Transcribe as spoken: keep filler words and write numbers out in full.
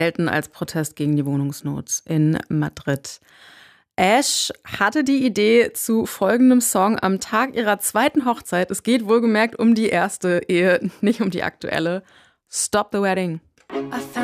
gelten als Protest gegen die Wohnungsnot in Madrid. Ash hatte die Idee zu folgendem Song am Tag ihrer zweiten Hochzeit. Es geht wohlgemerkt um die erste Ehe, nicht um die aktuelle. Stop the Wedding.